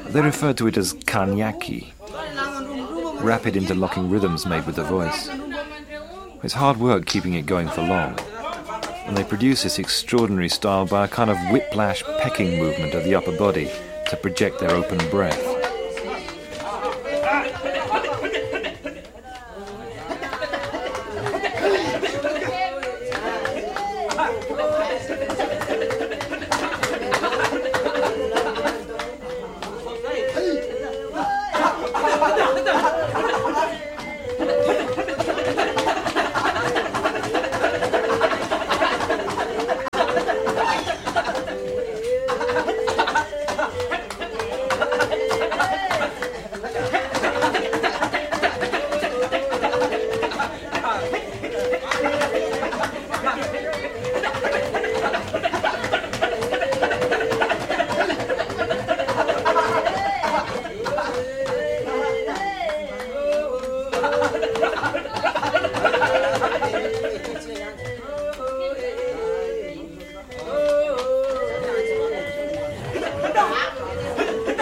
They refer to it as Kanyaki, rapid interlocking rhythms made with the voice. It's hard work keeping it going for long, and they produce this extraordinary style by a kind of whiplash pecking movement of the upper body to project their open breath.